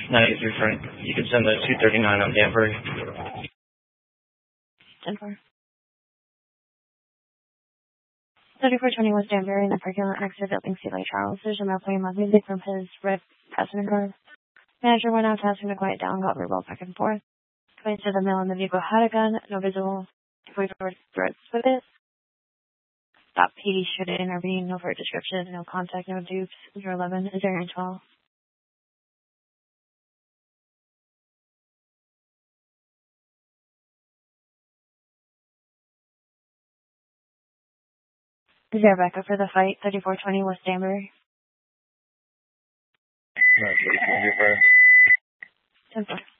93 Frank. You can send the 239 on Danbury. 10-4. 3420 West Danbury in the parking lot next to Building C. Lake Charles. There's a male playing loud music from his red passenger car. Manager went out to ask him to quiet down, got verbal back and forth. According to the male in the vehicle had a gun, no visible voice or threats with it. Stop PD should intervene, no further description, no contact, no dupes. 011 is area 12. Is there a backup for the fight? 3420 West Danbury. No, 34. 10-4.